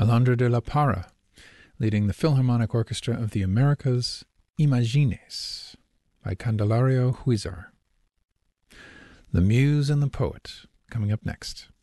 Alondra de la Parra, leading the Philharmonic Orchestra of the Americas, Imagines, by Candelario Huizar. The Muse and the Poet, coming up next.